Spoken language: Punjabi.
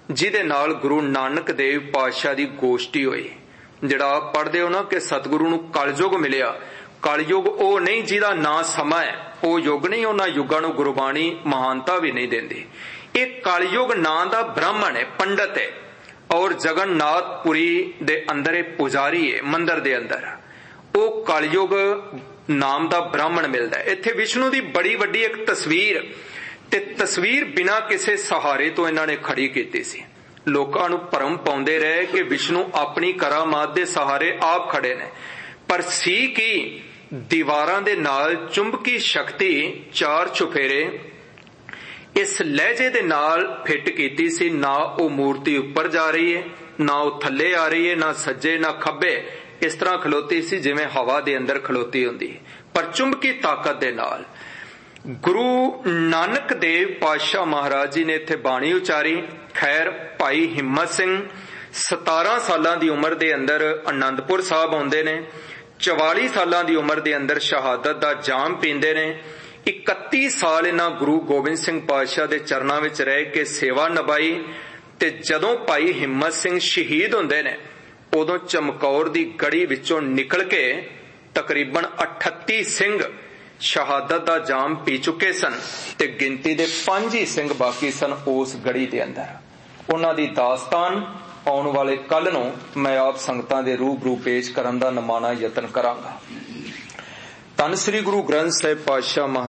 ਜਿਹਦੇ ਨਾਲ ਗੁਰੂ ਨਾਨਕ ਦੇਵ ਪਾਤਸ਼ਾਹ ਦੀ ਗੋਸ਼ਟੀ ਹੋਈ। ਜਿਹੜਾ ਆਪ ਪੜ੍ਹਦੇ ਹੋ ਨਾ ਕਿ ਸਤਿਗੁਰੂ ਨੂੰ ਕਲਯੁਗ ਮਿਲਿਆ, ਕਲਯੁਗ ਉਹ ਨਹੀਂ ਜਿਹਦਾ ਨਾਂ ਸਮਾਂ ਹੈ, ਉਹ ਯੁੱਗ ਨਹੀਂ, ਉਹਨਾਂ ਯੁੱਗਾਂ ਨੂੰ ਗੁਰਬਾਣੀ ਮਹਾਨਤਾ ਵੀ ਨਹੀਂ ਦਿੰਦੀ। ਇਹ ਕਲਯੁਗ ਨਾਂ ਦਾ ਬ੍ਰਾਹਮਣ ਹੈ, ਪੰਡਤ ਹੈ, ਔਰ ਜਗਨਨਾਥਪੁਰੀ ਦੇ ਅੰਦਰ ਇਹ ਪੁਜਾਰੀ ਹੈ, ਮੰਦਰ ਦੇ ਅੰਦਰ। ਉਹ ਕਲਯੁਗ ਨਾਮ ਦਾ ਬ੍ਰਾਹਮਣ ਮਿਲਦਾ। ਇੱਥੇ ਵਿਸ਼ਨੂੰ ਦੀ ਬੜੀ ਵੱਡੀ ਇੱਕ ਤਸਵੀਰ, ਤੇ ਤਸਵੀਰ ਬਿਨਾਂ ਕਿਸੇ ਸਹਾਰੇ ਤੋਂ ਇਹਨਾਂ ਨੇ ਖੜੀ ਕੀਤੀ ਸੀ। ਲੋਕਾਂ ਨੂੰ ਭਰਮ ਪਾਉਂਦੇ ਰਹੇ ਕਿ ਵਿਸ਼ਨੂੰ ਆਪਣੀ ਕਰਾਮਾਤ ਦੇ ਸਹਾਰੇ ਆਪ ਖੜੇ ਨੇ, ਪਰ ਸੀ ਕਿ ਦੀਵਾਰਾਂ ਦੇ ਨਾਲ ਚੁੰਬਕੀ ਸ਼ਕਤੀ ਚਾਰ ਚੁਫੇਰੇ ਇਸ ਲਹਿਜੇ ਦੇ ਨਾਲ ਫਿੱਟ ਕੀਤੀ ਸੀ। ਨਾ ਉਹ ਮੂਰਤੀ ਉੱਪਰ ਜਾ ਰਹੀ ਹੈ, ਨਾ ਉਹ ਥੱਲੇ ਆ ਰਹੀ ਹੈ, ਨਾ ਸੱਜੇ ਨਾ ਖੱਬੇ, ਇਸ ਤਰ੍ਹਾਂ ਖਲੋਤੀ ਸੀ ਜਿਵੇਂ ਹਵਾ ਦੇ ਅੰਦਰ ਖਲੋਤੀ ਹੁੰਦੀ, ਪਰ ਚੁੰਬਕੀ ਤਾਕਤ ਦੇ ਨਾਲ। ਗੁਰੂ ਨਾਨਕ ਦੇਵ ਪਾਤਸ਼ਾਹ ਮਹਾਰਾਜ ਜੀ ਨੇ ਇੱਥੇ ਬਾਣੀ ਉਚਾਰੀ। ਖੈਰ, ਭਾਈ ਹਿੰਮਤ ਸਿੰਘ 17 ਸਾਲਾਂ ਦੀ ਉਮਰ ਦੇ ਅੰਦਰ ਅਨੰਦਪੁਰ ਸਾਹਿਬ ਆਉਂਦੇ ਨੇ, 44 ਸਾਲਾਂ ਦੀ ਉਮਰ ਦੇ ਅੰਦਰ ਸ਼ਹਾਦਤ ਦਾ ਜਾਮ ਪੀਂਦੇ ਨੇ। 31 ਸਾਲ ਇਹਨਾਂ ਗੁਰੂ ਗੋਬਿੰਦ ਸਿੰਘ ਪਾਤਸ਼ਾਹ ਦੇ ਚਰਨਾਂ ਵਿੱਚ ਰਹਿ ਕੇ ਸੇਵਾ ਨਿਭਾਈ, ਤੇ ਜਦੋਂ ਭਾਈ ਹਿੰਮਤ ਸਿੰਘ ਸ਼ਹੀਦ ਹੁੰਦੇ ਨੇ, ਉਦੋਂ ਚਮਕੌਰ ਦੀ ਗੜੀ ਵਿੱਚੋਂ ਨਿਕਲ ਕੇ ਤਕਰੀਬਨ 38 ਸਿੰਘ ਸ਼ਹਾਦਤ ਦਾ ਜਾਮ ਪੀ ਚੁੱਕੇ ਸਨ, ਤੇ ਗਿਣਤੀ ਦੇ 5 ਹੀ ਸਿੰਘ ਬਾਕੀ ਸਨ ਉਸ ਗੜੀ ਦੇ ਅੰਦਰ। ਉਹਨਾਂ ਦੀ ਦਾਸਤਾਨ ਆਉਣ ਵਾਲੇ ਕੱਲ ਨੂੰ ਮੈਂ ਆਪ ਸੰਗਤਾਂ ਦੇ ਰੂਬਰੂ ਪੇਸ਼ ਕਰਨ ਦਾ ਨਿਮਾਣਾ ਯਤਨ ਕਰਾਂਗਾ। ਧੰਨ ਸ੍ਰੀ ਗੁਰੂ ਗ੍ਰੰਥ ਸਾਹਿਬ ਪਾਤਸ਼ਾਹ